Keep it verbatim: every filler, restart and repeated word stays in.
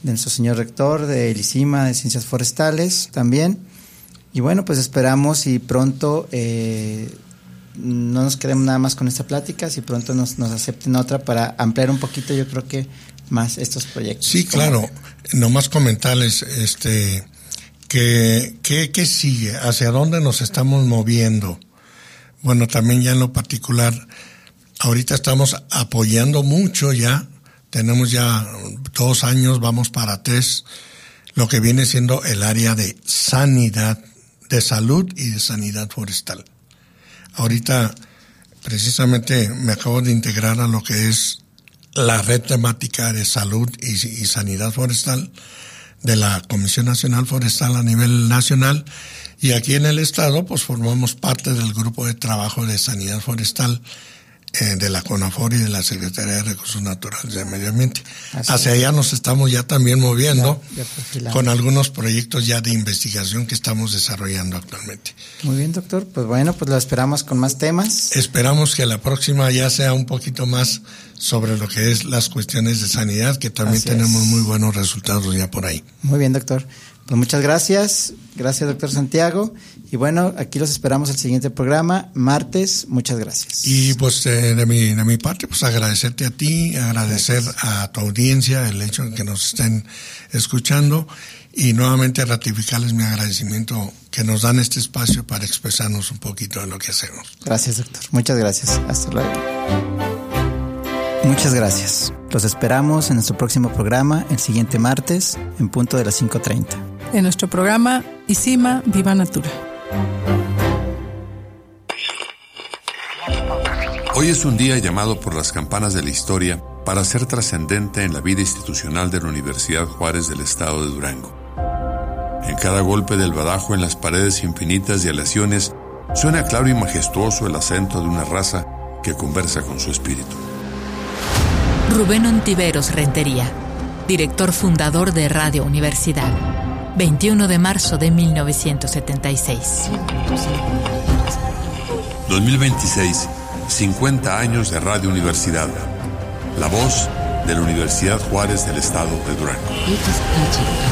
de nuestro señor rector, de ICIMA, de Ciencias Forestales también. Y bueno, pues esperamos y pronto eh, no nos quedemos nada más con esta plática, si pronto nos, nos acepten otra para ampliar un poquito, yo creo que más estos proyectos. Sí, claro. Nomás comentarles este que, que, que sigue, hacia dónde nos estamos moviendo. Bueno, también ya en lo particular, ahorita estamos apoyando mucho ya, tenemos ya dos años, vamos para tres, lo que viene siendo el área de sanidad, de salud y de sanidad forestal. Ahorita, precisamente, me acabo de integrar a lo que es la red temática de salud y, y sanidad forestal de la Comisión Nacional Forestal a nivel nacional, y aquí en el estado pues formamos parte del grupo de trabajo de sanidad forestal eh, de la CONAFOR y de la Secretaría de Recursos Naturales y de Medio Ambiente. Así Hacia es. Allá nos estamos ya también moviendo ya, ya con algunos proyectos ya de investigación que estamos desarrollando actualmente. Muy bien, doctor. Pues bueno, pues lo esperamos con más temas. Esperamos que la próxima ya sea un poquito más sobre lo que es las cuestiones de sanidad, que también Así tenemos es. muy buenos resultados ya por ahí. Muy bien, doctor. Pues muchas gracias. Gracias, doctor Santiago. Y bueno, aquí los esperamos el siguiente programa, martes. Muchas gracias. Y pues eh, de mi de mi parte, pues agradecerte a ti, agradecer gracias. a tu audiencia el hecho de que nos estén escuchando y nuevamente ratificarles mi agradecimiento que nos dan este espacio para expresarnos un poquito de lo que hacemos. Gracias, doctor. Muchas gracias. Hasta luego. Muchas gracias. Los esperamos en nuestro próximo programa el siguiente martes en punto de las cinco treinta. En nuestro programa ICIMA Viva Natura. Hoy es un día llamado por las campanas de la historia para ser trascendente en la vida institucional de la Universidad Juárez del Estado de Durango. En cada golpe del badajo en las paredes infinitas de aleaciones suena claro y majestuoso el acento de una raza que conversa con su espíritu. Rubén Ontiveros Rentería, director fundador de Radio Universidad, veintiuno de marzo de mil novecientos setenta y seis. dos mil veintiséis, cincuenta años de Radio Universidad, la voz de la Universidad Juárez del Estado de Durango.